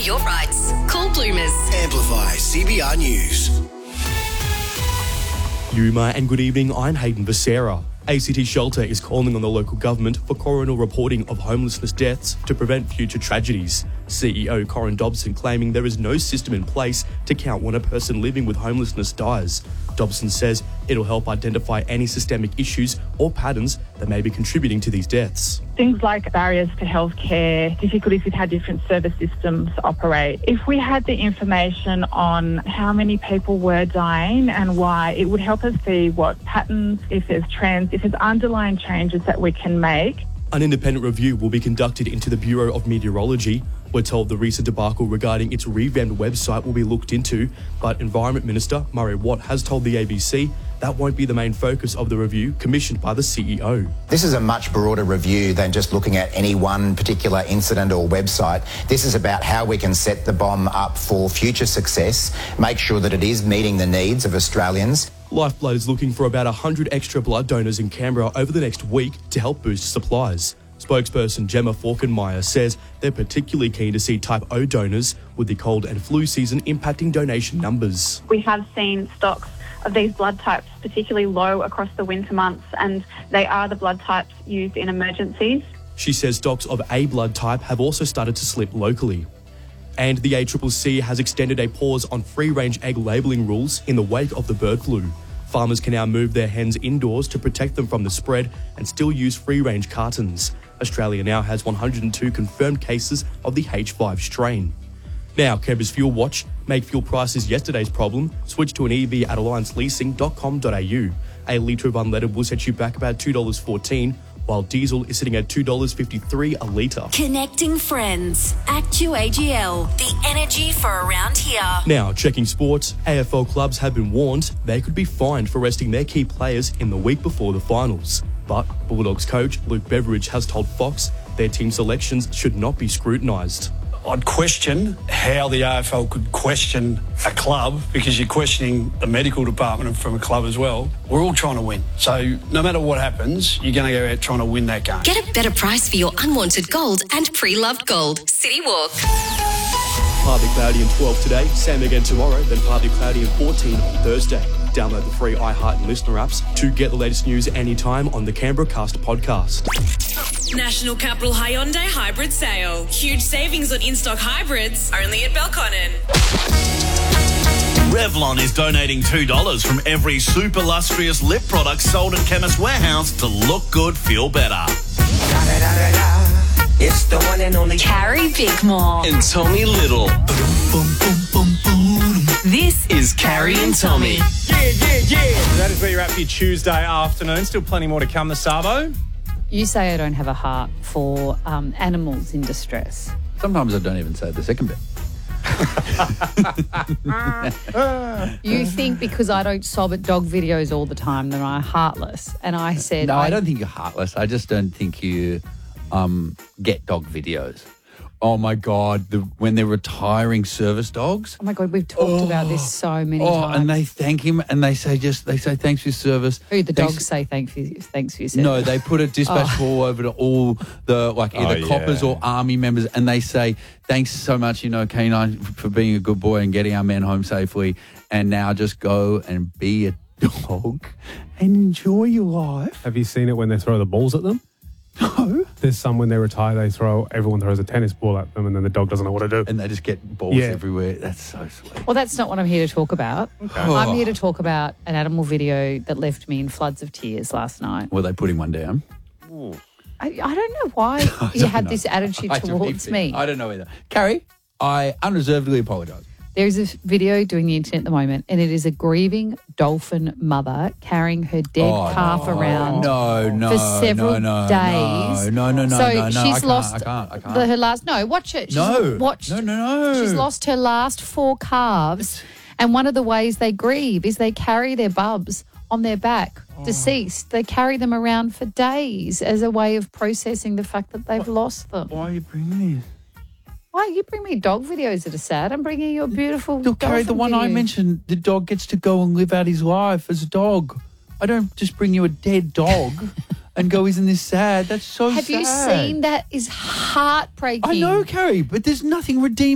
your rights. Call Bloomers. Amplify CBR News. Yuma and good evening, I'm Hayden Becerra. ACT Shelter is calling on the local government for coronal reporting of homelessness deaths to prevent future tragedies. CEO Corin Dobson claiming there is no system in place to count when a person living with homelessness dies. Dobson says it'll help identify any systemic issues or patterns that may be contributing to these deaths. Things like barriers to healthcare, difficulties with how different service systems operate. If we had the information on how many people were dying and why, it would help us see what patterns, if there's trends, if there's underlying changes that we can make. An independent review will be conducted into the Bureau of Meteorology. We're told the recent debacle regarding its revamped website will be looked into, but Environment Minister Murray Watt has told the ABC that won't be the main focus of the review commissioned by the CEO. This is a much broader review than just looking at any one particular incident or website. This is about how we can set the bomb up for future success, make sure that it is meeting the needs of Australians. Lifeblood is looking for about 100 extra blood donors in Canberra over the next week to help boost supplies. Spokesperson Gemma Falkenmeyer says they're particularly keen to see type O donors, with the cold and flu season impacting donation numbers. We have seen stocks of these blood types particularly low across the winter months, and they are the blood types used in emergencies. She says stocks of A blood type have also started to slip locally. And the ACCC has extended a pause on free-range egg labelling rules in the wake of the bird flu. Farmers can now move their hens indoors to protect them from the spread and still use free-range cartons. Australia now has 102 confirmed cases of the H5 strain. Now, Canberra's Fuel Watch. Make fuel prices yesterday's problem. Switch to an EV at allianceleasing.com.au. A litre of unleaded will set you back about $2.14, while diesel is sitting at $2.53 a litre. Connecting friends. Actu-AGL. The energy for around here. Now, checking sports. AFL clubs have been warned they could be fined for resting their key players in the week before the finals. But Bulldogs coach Luke Beveridge has told Fox their team selections should not be scrutinised. I'd question how the AFL could question a club, because you're questioning the medical department from a club as well. We're all trying to win. So no matter what happens, you're going to go out trying to win that game. Get a better price for your unwanted gold and pre-loved gold. City Walk. Partly cloudy and 12 today, same again tomorrow, then partly cloudy and 14 on Thursday. Download the free iHeart and Listener apps to get the latest news anytime on the Canberra Cast podcast. National Capital Hyundai Hybrid Sale. Huge savings on in-stock hybrids, only at Belconnen. Revlon is donating $2 from every super lustrous lip product sold at Chemist Warehouse to look good, feel better. It's the one and only Carrie Bickmore And Tommy Little. This is Carrie and Tommy. That is where you're at for your Tuesday afternoon. Still plenty more to come, the Sabo. You say I don't have a heart for animals in distress. Sometimes I don't even say the second bit. You think because I don't sob at dog videos all the time that I'm heartless. And I said... No, I don't think you're heartless. I just don't think you get dog videos. Oh, my God, when they're retiring service dogs. Oh, my God, we've talked about this so many times. And they thank him and they say thanks for your service. Who, the dogs say thanks for your service? No, they put a dispatch call over to all the, either coppers or army members, and they say, thanks so much, Canine, for being a good boy and getting our men home safely. And now just go and be a dog and enjoy your life. Have you seen it when they throw the balls at them? No. There's some when they retire, everyone throws a tennis ball at them and then the dog doesn't know what to do. And they just get balls everywhere. That's so sweet. Well, that's not what I'm here to talk about. Okay. I'm here to talk about an animal video that left me in floods of tears last night. Were they putting one down? I don't know why you had this attitude towards me. I don't know either. Carrie, I unreservedly apologise. There's a video doing the internet at the moment, and it is a grieving dolphin mother carrying her dead calf around for several days. No. She's lost I can't. her last. No, watch it. No. She's lost her last 4 calves, and one of the ways they grieve is they carry their bubs on their back, deceased. They carry them around for days as a way of processing the fact that they've lost them. Why are you bringing this? Why? You bring me dog videos that are sad. I'm bringing you a beautiful Look, Carrie, the one video. I mentioned, the dog gets to go and live out his life as a dog. I don't just bring you a dead dog and go, isn't this sad? That's so sad. Have you seen that? Is heartbreaking. I know, Carrie, but there's nothing redeeming